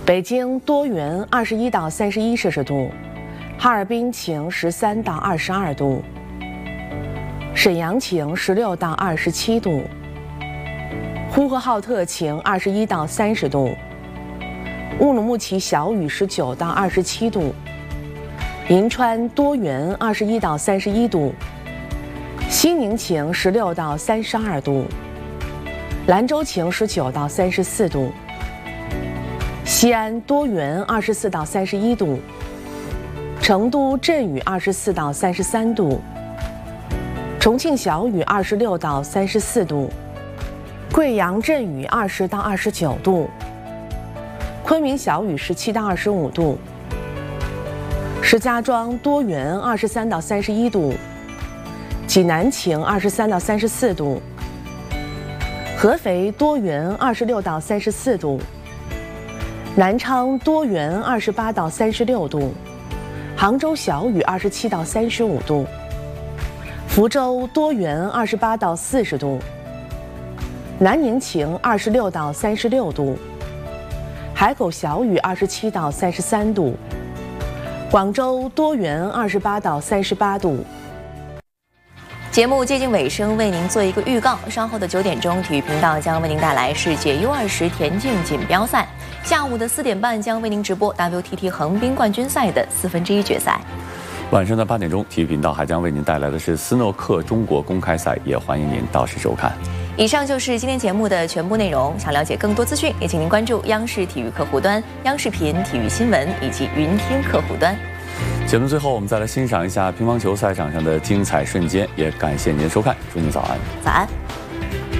北京多云，21到31摄氏度；哈尔滨晴，13到22度；沈阳晴，16到27度；呼和浩特晴，21到30度；乌鲁木齐小雨，19到27度；银川多云，21到31度；西宁晴，16到32度；兰州晴，19到34度；西安多云，24到31度；成都阵雨，24到33度；重庆小雨，26到34度；贵阳阵雨，20到29度；昆明小雨，17到25度；石家庄多云，23到31度；济南晴，23到34度；合肥多云，26到34度；南昌多云，28到36度；杭州小雨，27到35度；福州多云，28到40度；南宁晴，26到36度；海口小雨，27到33度；广州多云，28到38度。 节目接近尾声，为您做一个预告。稍后的9点钟，体育频道将为您带来世界U20田径锦标赛。下午的4点半将为您直播 WTT 横滨冠军赛的1/4决赛。 晚上的8点钟，体育频道还将为您带来的是斯诺克中国公开赛，也欢迎您到时收看。 以上就是今天节目的全部内容。想了解更多资讯，也请您关注央视体育客户端、央视频体育新闻以及云听客户端。 节目最后，我们再来欣赏一下乒乓球赛场上的精彩瞬间，也感谢您的收看，祝您早安。 早安。